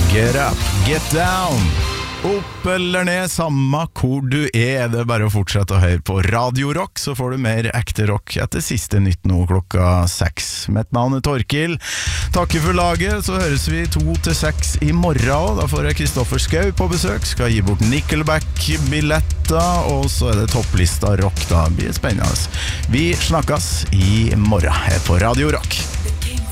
Get up, get down. Opp eller ned, samme hvor du det bare å fortsette å høre på Radio Rock, så får du mer ekte rock etter siste nytt nå klokka 6. Mitt navn Torkil. Takker for laget, så høres vi 2 til 6 i morgen. Da får jeg Kristoffer Skau på besøk, skal gi bort Nickelback-billetter, og så det topplista rock da. Det blir spennende. Vi snakkes i morgen her på Radio Rock.